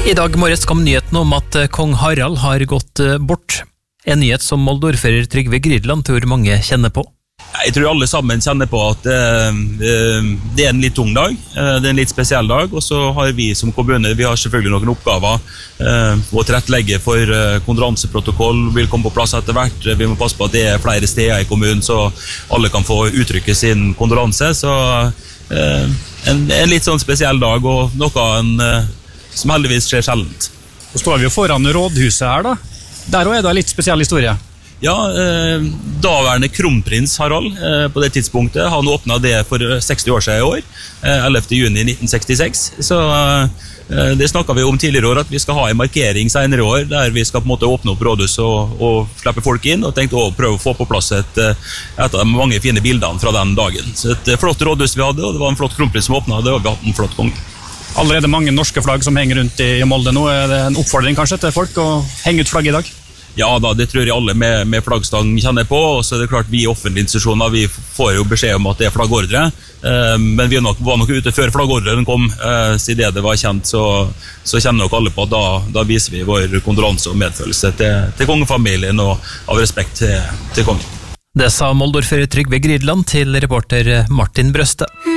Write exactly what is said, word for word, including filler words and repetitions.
I dag morges kom nyheten om at kong Harald har gått bort. En nyhet som Molde-ordfører Trygve Grydland tror mange kjenner på. Jeg tror alle sammen kjenner på at uh, det er en litt tung dag, uh, det er en litt spesiell dag, og så har vi som kommune, vi har selvfølgelig noen oppgaver uh, å tilrettelegge for uh, kondolanseprotokoll, vil komme på plass etter hvert, vi må passe på at det er flere steder i kommunen, så alle kan få uttrykke sin kondolanse, så uh, en, en litt sånn spesiell dag, og noe en, uh, som heldigvis skjer sjeldent. Så står vi jo foran rådhuset her da, der også er det en litt spesiell historie. Ja, eh, daværende kronprins Harald eh, på det tidspunktet, han åpnet det for seksti år siden i år, eh, ellevte juni nitten sekstiseks, så eh, det snakket vi om tidligere år, at vi skal ha en markering senere år, der vi skal på en måte åpne opp rådhus og, og slippe folk inn, og tenkte å prøve å få på plass et, et av de mange fine bildene fra den dagen. Så et flott rådhus vi hadde, og det var en flott kronprins som åpnet, og det var en flott konge. Allerede mange norske flagg som henger rundt i Molde nå, er det en oppfordring kanskje til folk å henge ut flagg i dag? Ja da, det tror jeg alle med, med flaggstang kjenner på, og så er det klart vi offentlige institusjoner, vi får jo beskjed om at det er flaggordre, eh, men vi nok, var nok ute før flaggordren kom, eh, siden det var kjent, så, så kjenner nok alle på at da, da viser vi vår kondolanse og medfølelse til, til kongefamilien og av respekt til, til kongen. Det sa Molde-ordfører Trygve Grydland til reporter Martin Brøste.